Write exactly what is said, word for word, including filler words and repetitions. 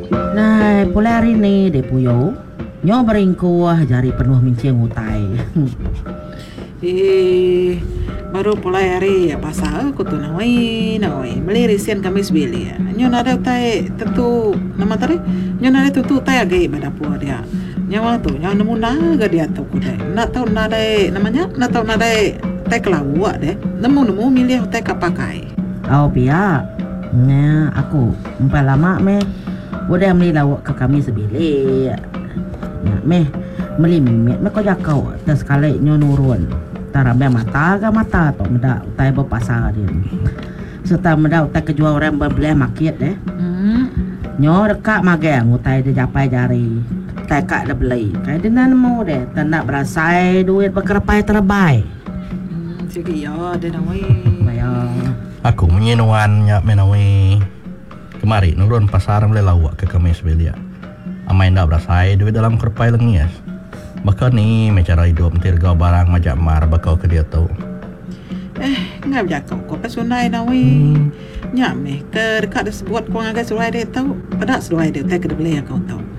Nah, pula hari ni de puyo. Nyo beringkuh jari penuh mincing utai. Eh, baru pulai hari ya pasal aku tu nawai nawai beli resen kami sebeli ya. Nyo nada tai tentu nama tadi. Nyo nada tentu tai agak badapu dia. Nyawa tu nyawa nemu naga dia tu kudai. Nak tahu nada namanya nak tahu nada tai kelawak deh. Nemu nemu milih tai kapakai. Oh pia. Nya aku empat lama me. Udah beli lawak ke kami sebeli. Nah, meh beli mimet me kau jakau tas kali nyo nurun. Tarambe mata ga mata to meda utai berpasar dia. Serta meda utai kejual orang berbeli market deh. Hmm. Nyo dekat magang utai dia japai jari. Utai kak dah beli. Kai dia nemu deh tak nak berasai duit berkerpai terbaik. Hmm, sige ya dia nawai. Bayar. Aku menyenuan nyak menawi kemari nurun pasar beli lawak ke kami sebelia. Amai ndak berasai duit dalam kerpai lengias. Bakal ni cara hidup tirga barang macam mar bakal ke dia tahu. Eh, ngap jakau kau pesunai nawi. Hmm. Nyak meh ke dekat dia sebuat kau ngagai surai dia tahu. Pada surai dia tak kena beli kau tahu.